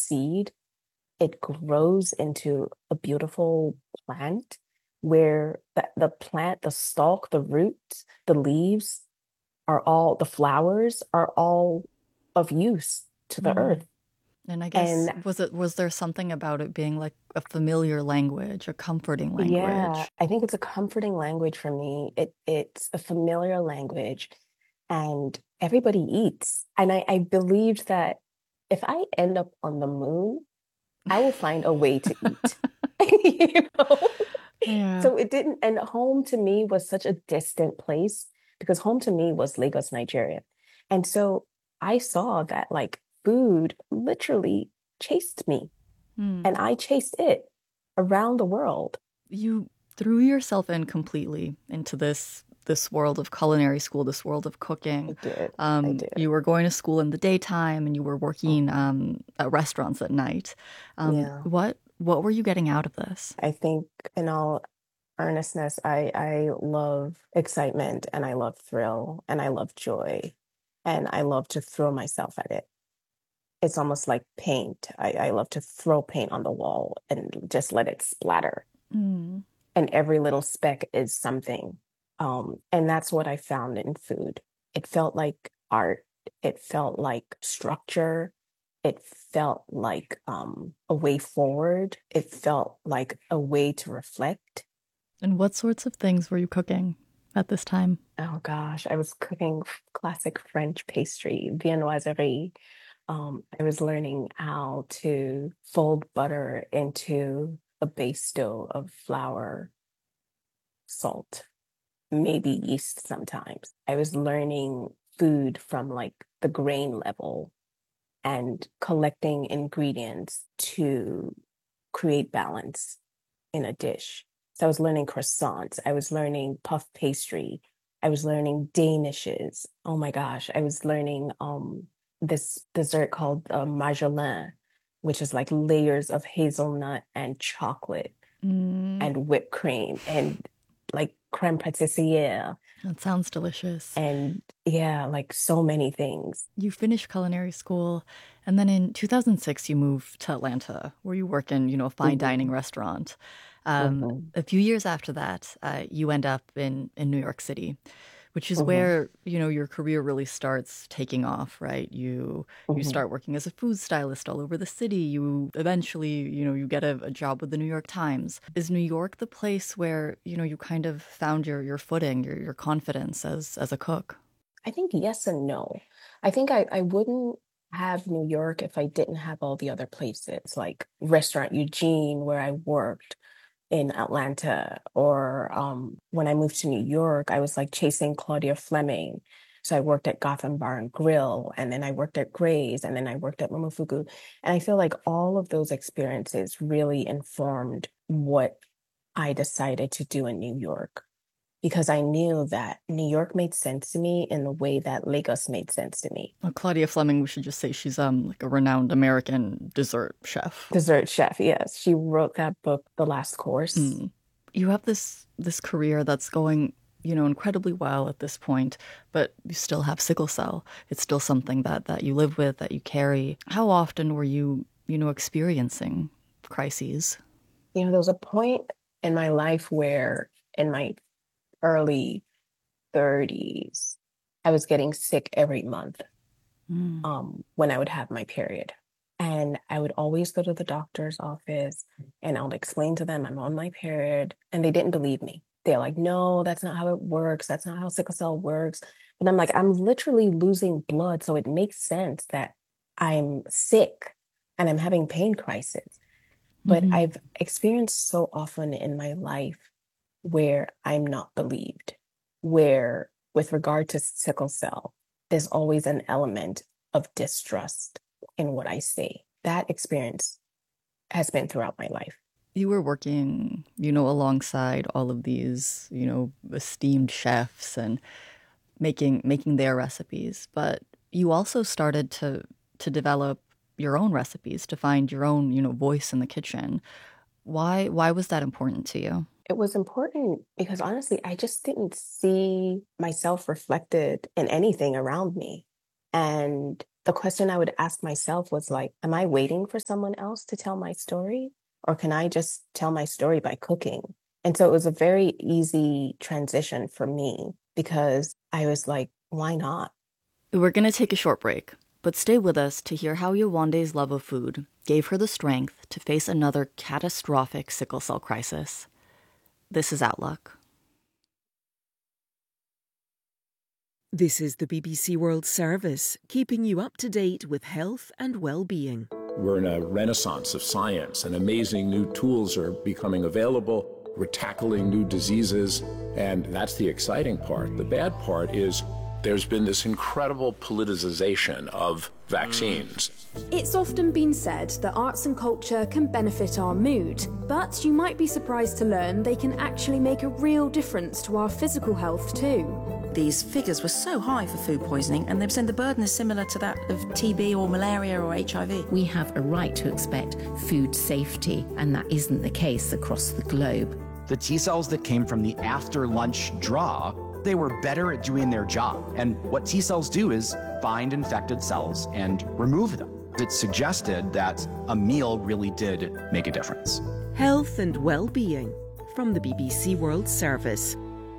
seed, it grows into a beautiful plant where the plant, the stalk, the roots, the leaves are all, the flowers are all of use to the Mm. earth. And I guess And was there something about it being like a familiar language, a comforting yeah, language? I think it's a comforting language for me. It's a familiar language and everybody eats. And I believed that if I end up on the moon, I will find a way to eat. You know? Yeah. So it didn't, and home to me was such a distant place because home to me was Lagos, Nigeria. And so I saw that like food literally chased me Hmm. and I chased it around the world. You threw yourself in completely into this world of culinary school, this world of I cooking. did. I did. You were going to school in the daytime and you were working Mhm. at restaurants at night. Yeah. What were you getting out of this? I think in all earnestness, I love excitement and I love thrill and I love joy and I love to throw myself at it. It's almost like paint. I love to throw paint on the wall and just let it splatter. Mm. And every little speck is something. And that's what I found in food. It felt like art. It felt like structure. It felt like a way forward. It felt like a way to reflect. And what sorts of things were you cooking at this time? Oh gosh, I was cooking classic French pastry, viennoiserie. I was learning how to fold butter into a base dough of flour, salt, maybe yeast sometimes. I was learning food from like the grain level and collecting ingredients to create balance in a dish. So I was learning croissants, I was learning puff pastry, I was learning danishes. Oh my gosh, I was learning this dessert called Marjolaine, which is like layers of hazelnut and chocolate Mm, and whipped cream and like crème pâtissière that sounds delicious. and yeah, like so many things. You finished culinary school, and then in 2006, you moved to Atlanta, where you work in, a fine dining Hmm. restaurant. Hmm. A few years after that, you end up in New York City, which is Hmm. where, your career really starts taking off, right? You Hmm. start working as a food stylist all over the city. You eventually, you get a job with the New York Times. Is New York the place where, you kind of found your footing, your confidence as a cook? I think yes and no. I think I wouldn't have New York if I didn't have all the other places like Restaurant Eugene, where I worked in Atlanta, or when I moved to New York, I was like chasing Claudia Fleming. So I worked at Gotham Bar and Grill, and then I worked at Gray's, and then I worked at Momofuku. And I feel like all of those experiences really informed what I decided to do in New York because I knew that New York made sense to me in the way that Lagos made sense to me. Well, Claudia Fleming, we should just say she's like a renowned American dessert chef. Dessert chef, yes. She wrote that book, The Last Course. Mm. You have this career that's going, incredibly well at this point, but you still have sickle cell. It's still something that you live with, that you carry. How often were you, experiencing crises? There was a point in my life where in my early 30s, I was getting sick every month Mm. when I would have my period. And I would always go to the doctor's office and I would explain to them I'm on my period. And they didn't believe me. They're like, no, that's not how it works. That's not how sickle cell works. And I'm like, I'm literally losing blood. So it makes sense that I'm sick and I'm having pain crisis. But Hmm. I've experienced so often in my life where I'm not believed, where with regard to sickle cell, there's always an element of distrust in what I say. That experience has been throughout my life. You were working, alongside all of these, esteemed chefs and making their recipes, but you also started to develop your own recipes, to find your own, voice in the kitchen. Why was that important to you? It was important because honestly, I just didn't see myself reflected in anything around me. And the question I would ask myself was like, am I waiting for someone else to tell my story? Or can I just tell my story by cooking? And so it was a very easy transition for me because I was like, why not? We're going to take a short break, but stay with us to hear how Yewande's love of food gave her the strength to face another catastrophic sickle cell crisis. This is Outlook. This is the BBC World Service, keeping you up to date with health and well-being. We're in a renaissance of science, and amazing new tools are becoming available. We're tackling new diseases, and that's the exciting part. The bad part is there's been this incredible politicization of vaccines. It's often been said that arts and culture can benefit our mood, but you might be surprised to learn they can actually make a real difference to our physical health too. These figures were so high for food poisoning, and they've said the burden is similar to that of TB or malaria or HIV. We have a right to expect food safety, and that isn't the case across the globe. The T cells that came from the after lunch draw, they were better at doing their job. And what T cells do is find infected cells and remove them. It suggested that a meal really did make a difference. Health and well-being from the BBC World Service.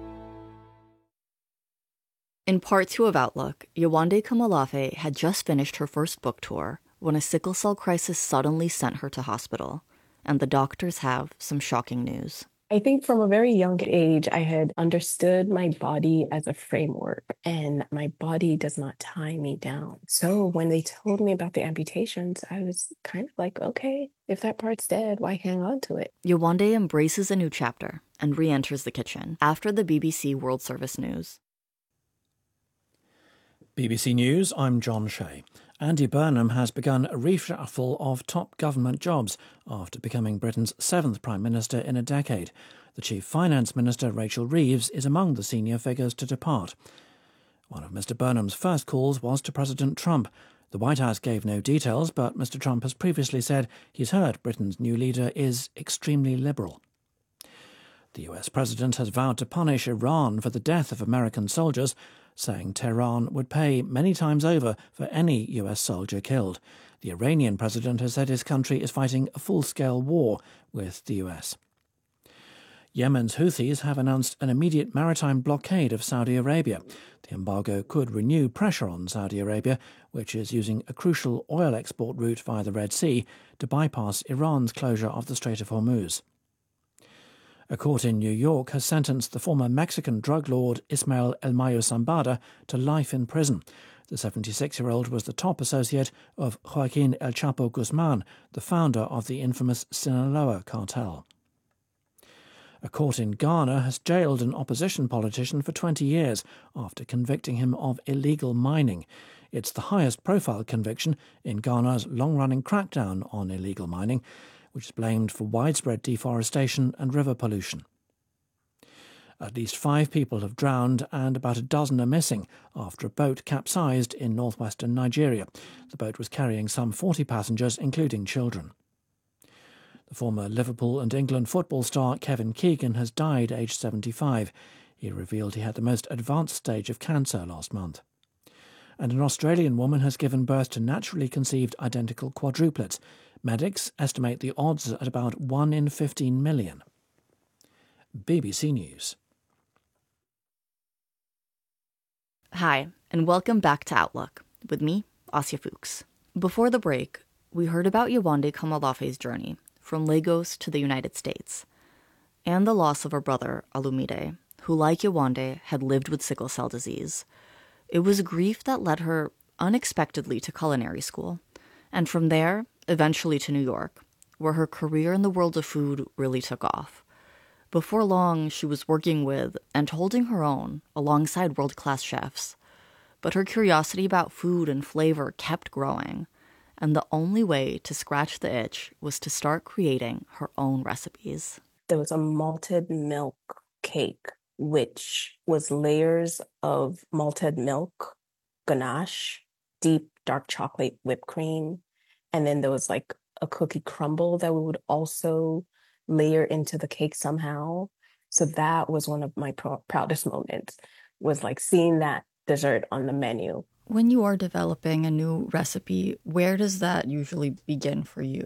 In part 2 of Outlook, Yewande Komolafe had just finished her first book tour when a sickle cell crisis suddenly sent her to hospital, and the doctors have some shocking news. I think from a very young age, I had understood my body as a framework, and my body does not tie me down. So when they told me about the amputations, I was kind of like, okay, if that part's dead, why hang on to it? Yewande embraces a new chapter and re-enters the kitchen after the BBC World Service News. BBC News, I'm John Shea. Andy Burnham has begun a reshuffle of top government jobs after becoming Britain's 7th Prime Minister in a decade. The Chief Finance Minister, Rachel Reeves, is among the senior figures to depart. One of Mr Burnham's first calls was to President Trump. The White House gave no details, but Mr Trump has previously said he's heard Britain's new leader is extremely liberal. The US President has vowed to punish Iran for the death of American soldiers, saying Tehran would pay many times over for any US soldier killed. The Iranian president has said his country is fighting a full-scale war with the US. Yemen's Houthis have announced an immediate maritime blockade of Saudi Arabia. The embargo could renew pressure on Saudi Arabia, which is using a crucial oil export route via the Red Sea to bypass Iran's closure of the Strait of Hormuz. A court in New York has sentenced the former Mexican drug lord Ismael El Mayo Zambada to life in prison. The 76-year-old was the top associate of Joaquin El Chapo Guzman, the founder of the infamous Sinaloa cartel. A court in Ghana has jailed an opposition politician for 20 years after convicting him of illegal mining. It's the highest-profile conviction in Ghana's long-running crackdown on illegal mining, which is blamed for widespread deforestation and river pollution. At least 5 people have drowned and about a dozen are missing after a boat capsized in northwestern Nigeria. The boat was carrying some 40 passengers, including children. The former Liverpool and England football star Kevin Keegan has died aged 75. He revealed he had the most advanced stage of cancer last month. And an Australian woman has given birth to naturally conceived identical quadruplets. Medics estimate the odds at about 1 in 15 million. BBC News. Hi, and welcome back to Outlook, with me, Asya Fuchs. Before the break, we heard about Yewande Komolafe's journey from Lagos to the United States, and the loss of her brother, Alumide, who, like Yewande, had lived with sickle cell disease. It was grief that led her unexpectedly to culinary school, and from there, eventually to New York, where her career in the world of food really took off. Before long, she was working with and holding her own alongside world-class chefs. But her curiosity about food and flavor kept growing, and the only way to scratch the itch was to start creating her own recipes. There was a malted milk cake, which was layers of malted milk, ganache, deep dark chocolate whipped cream, and then there was like a cookie crumble that we would also layer into the cake somehow. So that was one of my proudest moments, was like seeing that dessert on the menu. When you are developing a new recipe, where does that usually begin for you?